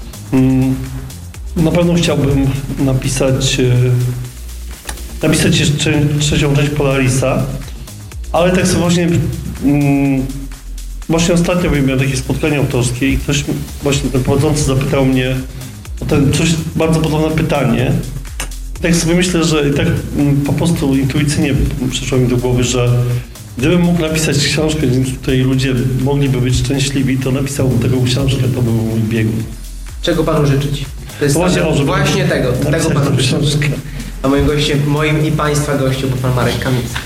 Na pewno chciałbym napisać jeszcze trzecią część Polarisa, ale tak sobie właśnie ostatnio miałem takie spotkanie autorskie i ktoś, właśnie ten prowadzący zapytał mnie o coś bardzo podobne pytanie. I tak sobie myślę, że tak po prostu intuicyjnie przyszło mi do głowy, że gdybym mógł napisać książkę, gdzie tutaj ludzie mogliby być szczęśliwi, to napisałbym taką książkę, to był mój biegun. Czego Panu życzyć? To jest właśnie tego Panu życzę. A moim gościem, moim i Państwa gościem był Pan Marek Kamiński.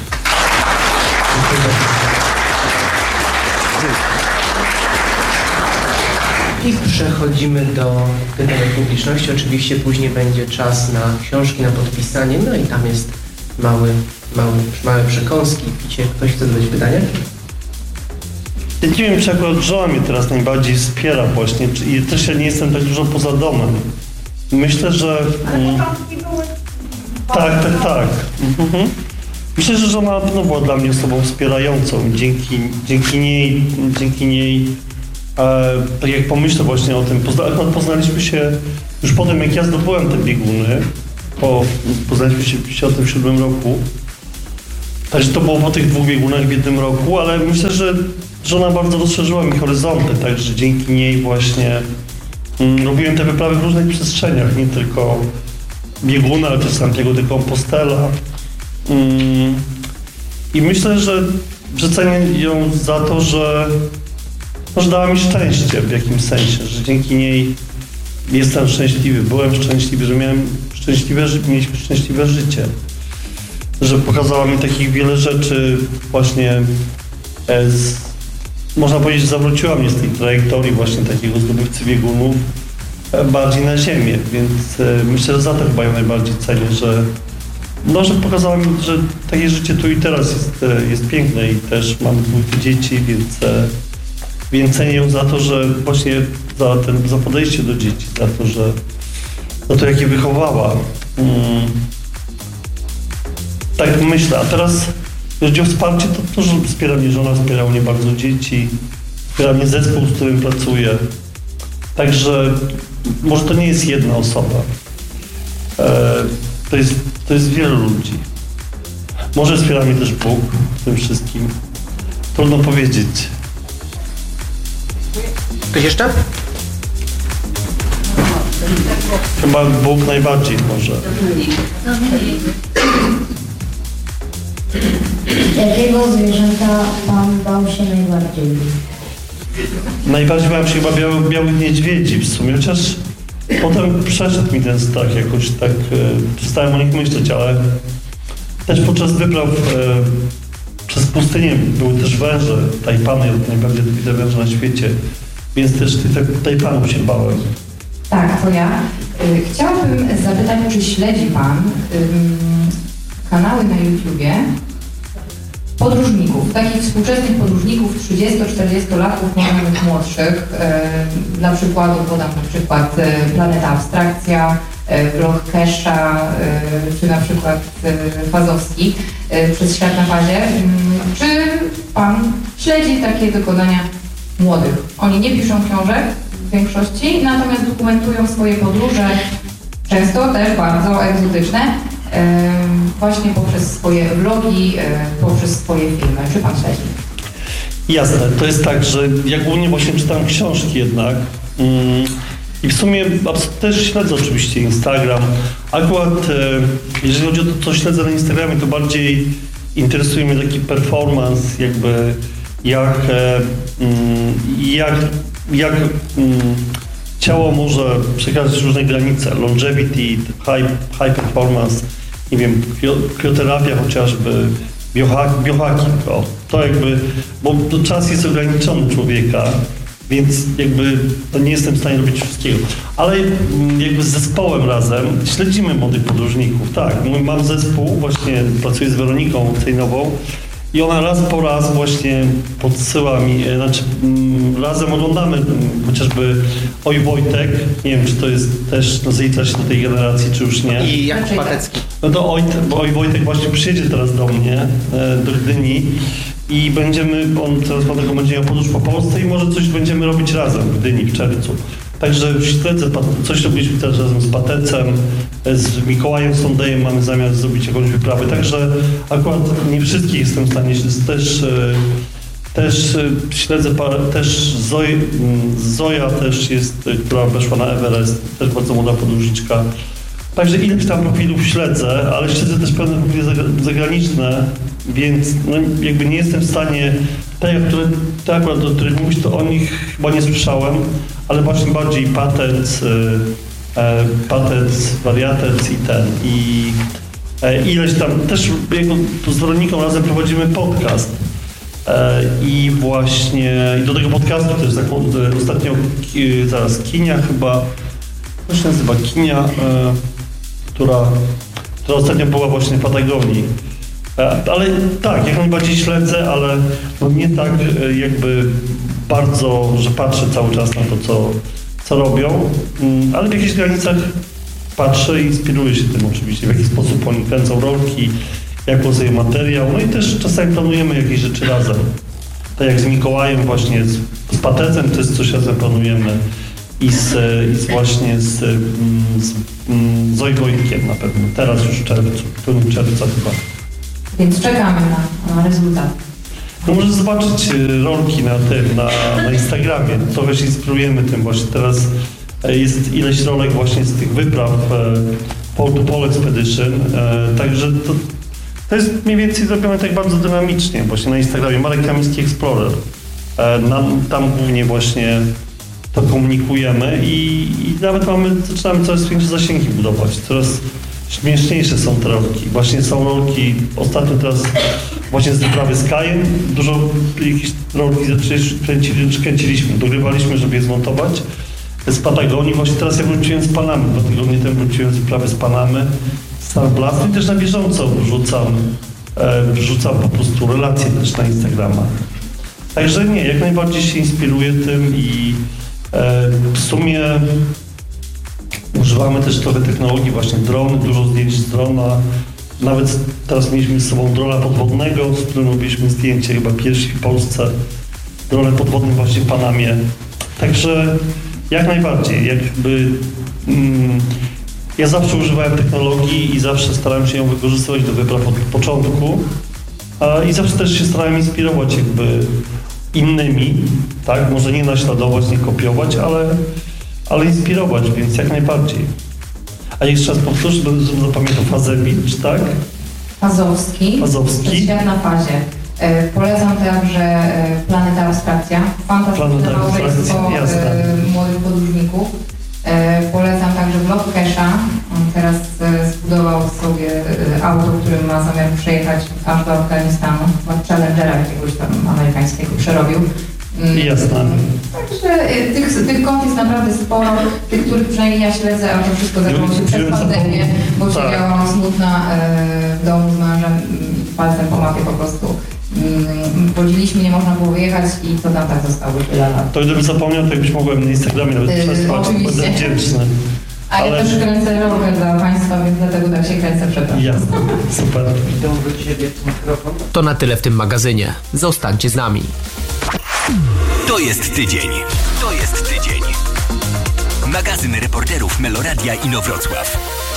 I przechodzimy do pytań publiczności. Oczywiście później będzie czas na książki, na podpisanie. No i tam jest małe przekąski. Picie. Ktoś chce zadać pytanie? Ja nie wiem, czy akurat żona mnie teraz najbardziej wspiera właśnie. I też ja nie jestem tak dużo poza domem. Myślę, że... Tak. Myślę, że żona na pewno była dla mnie osobą wspierającą. Dzięki niej tak jak pomyślę właśnie o tym, poznaliśmy się już potem, jak ja zdobyłem te bieguny, poznaliśmy się o tym w 7 roku. Także to było po tych 2 biegunach w jednym roku, ale myślę, że żona bardzo rozszerzyła mi horyzonty, także dzięki niej właśnie robiłem te wyprawy w różnych przestrzeniach, nie tylko bieguna, ale też Santiago de Compostela. I myślę, że cenię ją za to, że dała mi szczęście w jakimś sensie, że dzięki niej jestem szczęśliwy, byłem szczęśliwy, że mieliśmy szczęśliwe życie. Że pokazała mi takich wiele rzeczy właśnie, można powiedzieć, że zawróciła mnie z tej trajektorii właśnie takiego zdobywcy biegunów bardziej na ziemię, więc myślę, że za to chyba ją najbardziej cenię, że pokazała mi, że takie życie tu i teraz jest piękne i też mam 2 dzieci, więc cenię ją za to, że właśnie za podejście do dzieci, za to jak je wychowała. Tak myślę, a teraz jeżeli chodzi o wsparcie, to wspiera mnie żona, wspiera mnie bardzo dzieci, wspiera mnie zespół, z którym pracuję. Także może to nie jest jedna osoba. To jest wielu ludzi. Może wspiera mnie też Bóg w tym wszystkim. Trudno powiedzieć. Ktoś jeszcze? Chyba Bóg najbardziej może. Jakiego zwierzęta Pan bał się najbardziej? Najbardziej bałem się chyba białych niedźwiedzi w sumie, chociaż potem przeszedł mi ten strach, jakoś tak przestałem o nich myśleć, ale też podczas wypraw przez pustynię były też węże, tajpany, najbardziej widzę węże na świecie, więc też tajpanów się bałem. Tak, to ja. Chciałabym zapytać, czy śledzi Pan kanały na YouTubie podróżników, takich współczesnych podróżników, 30-40-latków, może nawet młodszych. Dla przykładu podam na przykład Planeta Abstrakcja, blog Kesha, czy na przykład Fazowski przez Świat na Fazie. Czy Pan śledzi takie dokonania młodych? Oni nie piszą książek w większości, natomiast dokumentują swoje podróże, często też bardzo egzotyczne, właśnie poprzez swoje vlogi, poprzez swoje filmy. Czy Pan śledzi? Jasne, to jest tak, że ja głównie właśnie czytam książki jednak i w sumie też śledzę oczywiście Instagram. Akurat jeżeli chodzi o to, co śledzę na Instagramie, to bardziej interesuje mnie taki performance, jakby jak ciało może przekazać różne granice, longevity, high performance, nie wiem, krioterapia chociażby, biohacking, to jakby, bo czas jest ograniczony człowieka, więc jakby to nie jestem w stanie robić wszystkiego. Ale jakby z zespołem razem śledzimy młodych podróżników, tak. Mam zespół, właśnie pracuję z Weroniką Cejnową i ona raz po raz właśnie podsyła mi, razem oglądamy chociażby Oj Wojtek, nie wiem, czy to jest też, zalicza się do tej generacji, czy już nie. I Jakub Patecki. No to Oj Wojtek właśnie przyjedzie teraz do mnie, do Gdyni i on teraz będzie miał podróż po Polsce i może coś będziemy robić razem w Gdyni w czerwcu. Także śledzę, coś robiliśmy też razem z Patecem, z Mikołajem Sondejem mamy zamiar zrobić jakąś wyprawę, także akurat nie wszystkich jestem w stanie, też śledzę też Zoja też jest, która weszła na Everest, też bardzo młoda podróżniczka. Także ileś tam profilów śledzę, ale śledzę też pewne profile zagraniczne, więc jakby nie jestem w stanie, te akurat, o których mówisz, to o nich chyba nie słyszałem, ale właśnie bardziej Patec, Wariatec i ileś tam, też z Weroniką razem prowadzimy podcast i właśnie do tego podcastu też ostatnio Kinia chyba, to się nazywa Kinia, która ostatnio była właśnie w Patagonii. Ale tak, jak najbardziej śledzę, ale nie tak jakby bardzo, że patrzę cały czas na to, co robią, ale w jakichś granicach patrzę i inspiruję się tym oczywiście, w jaki sposób oni kręcą rolki, jak powstaje materiał, no i też czasami planujemy jakieś rzeczy razem. Tak jak z Mikołajem właśnie, z Patecem to jest coś razem planujemy i właśnie z Zoj Wojtkiem na pewno, teraz już w czerwcu, w pełnym czerwca chyba. Więc czekamy na rezultat. No możesz zobaczyć rolki na Instagramie, trochę się inspirujemy tym właśnie. Teraz jest ileś rolek właśnie z tych wypraw Pole to Pole Expedition, także to jest mniej więcej zrobione tak bardzo dynamicznie właśnie na Instagramie. Marek Kamiński Explorer. Tam głównie właśnie to komunikujemy i nawet zaczynamy coraz większe zasięgi budować. Coraz śmieszniejsze są te rolki. Właśnie są rolki, ostatnio teraz właśnie z wyprawy z Kajem, dużo jakichś rolki kręciliśmy, dogrywaliśmy, żeby je zmontować. Z Patagonii, właśnie teraz ja wróciłem z Panamy, 2 tygodnie temu wróciłem z wyprawy z Panamy, Star Blast i też na bieżąco wrzucam po prostu relacje też na Instagrama. Także nie, jak najbardziej się inspiruję tym i w sumie używamy też trochę technologii, właśnie drony, dużo zdjęć z drona. Nawet teraz mieliśmy z sobą drona podwodnego, z którym robiliśmy zdjęcie, chyba pierwsi w Polsce. Dronem podwodnym właśnie w Panamie. Także jak najbardziej, ja zawsze używałem technologii i zawsze starałem się ją wykorzystywać do wypraw od początku. I zawsze też się starałem inspirować innymi, tak? Może nie naśladować, nie kopiować, ale inspirować, więc jak najbardziej. A jeszcze raz powtórzę, żebym zapamiętał Fazewicz, tak? Fazowski. To jest Świat na fazie. Polecam także Planeta Abstrakcja. Fantastyczne małżeństwo młodych podróżników. Polecam także vlog Kesha. On teraz zbudował sobie auto, którym ma zamiar przejechać aż do Afganistanu. Challengera jakiegoś tam amerykańskiego przerobił. Jasne. Także tych kont jest naprawdę sporo, tych, których przynajmniej ja śledzę, a to wszystko zaczęło się przed pandemię, bo siedziałam smutna w domu z mężem i palcem po mapie po prostu. Chodziliśmy, nie można było wyjechać i to tam tak zostało tyle lat. To gdybym zapomniał, to jakbyś mogłem na Instagramie nawet przesłać, będę wdzięczny. A ja też kręcę rolkę dla Państwa, więc dlatego tak się kręcę, przepraszam. Jasne, super. To na tyle w tym magazynie. Zostańcie z nami. To jest tydzień. To jest tydzień. Magazyn reporterów Meloradia Inowrocław.